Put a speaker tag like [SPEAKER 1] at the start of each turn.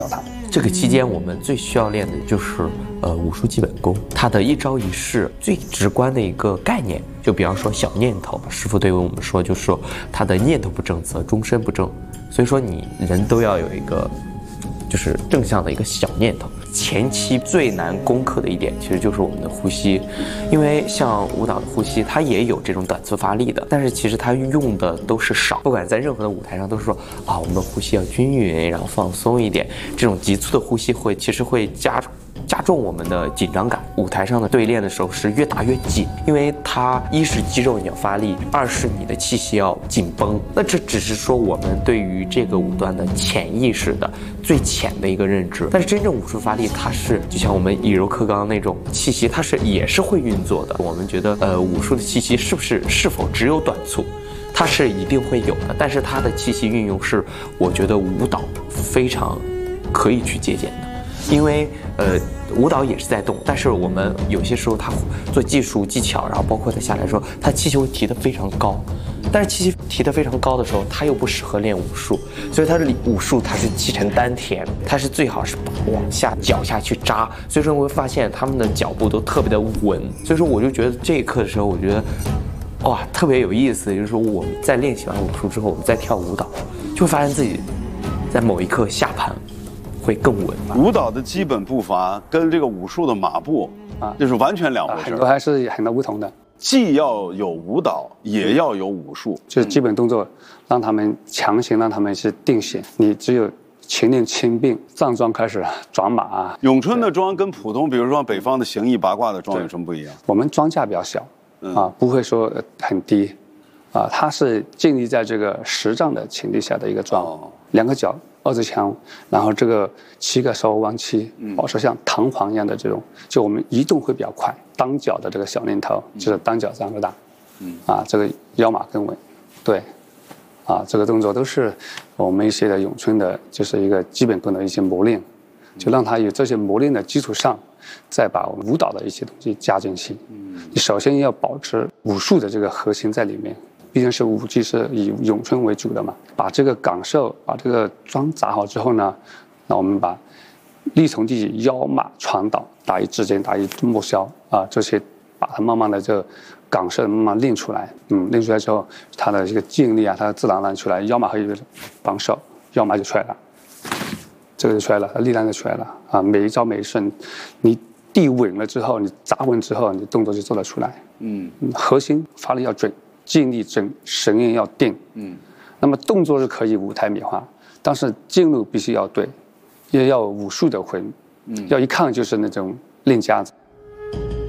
[SPEAKER 1] 这个期间我们最需要练的就是武术基本功，它的一招一式最直观的一个概念，就比方说小念头，师傅对于我们说，就是说他的念头不正则终身不正，所以说你人都要有一个就是正向的一个小念头。前期最难攻克的一点其实就是我们的呼吸，因为像舞蹈的呼吸它也有这种短促发力的，但是其实它用的都是少，不管在任何的舞台上都是说啊，我们的呼吸要均匀，然后放松一点，这种急促的呼吸其实会加重我们的紧张感。舞台上的对练的时候是越打越紧，因为它一是肌肉你要发力，二是你的气息要紧绷。那这只是说我们对于这个舞段的潜意识的最浅的一个认知，但是真正武术发力，它是就像我们以柔克刚那种气息，它也是会运作的。我们觉得武术的气息是否只有短促？它是一定会有的，但是它的气息运用是我觉得舞蹈非常可以去借鉴的，因为舞蹈也是在动，但是我们有些时候他做技术技巧，然后包括他下来的时候，他气息会提得非常高，但是气息提得非常高的时候，他又不适合练武术，所以他的武术它是气沉丹田，它是最好是往下脚下去扎，所以说你会发现他们的脚步都特别的稳，所以说我就觉得这一课的时候，我觉得哇特别有意思，就是说我们在练习完武术之后，我们再跳舞蹈，就会发现自己在某一刻下盘会更稳。
[SPEAKER 2] 舞蹈的基本步伐跟这个武术的马步就是完全两回事，
[SPEAKER 3] 很多还是很多不同的。
[SPEAKER 2] 既要有舞蹈，也要有武术，
[SPEAKER 3] 就是基本动作，让他们强行让他们是定型。你只有勤练轻并，藏桩开始转马啊。
[SPEAKER 2] 咏春的桩跟普通，比如说北方的形意八卦的桩有什么不一样？
[SPEAKER 3] 我们桩架比较小不会说很低它是建立在这个10丈的情况下的一个桩，两个脚2字强，然后这个膝盖稍微弯曲，保持像弹簧一样的这种，就我们移动会比较快。单脚的这个小念头就是单脚这样子打，这个腰马跟稳，对，这个动作都是我们一些的咏春的，就是一个基本功的一些磨练，就让它有这些磨练的基础上，再把我们舞蹈的一些东西加进去。你首先要保持武术的这个核心在里面。毕竟是武技是以咏春为主的嘛，把这个感受，把这个桩扎好之后呢，那我们把力从地腰马传导，打一至坚，打一莫消这些把它慢慢的这个感受慢慢练出来，练出来之后，它的这个劲力它自然而然出来，腰马和一个绑手，腰马就出来了，这个就出来了，力量就出来了每一招每一式，你地稳了之后，你扎稳之后，你动作就做得出来，核心发力要准。劲力正，神韵要定，那么动作是可以舞台美化，但是劲路必须要对，也要有武术的魂，要一看就是那种练家子。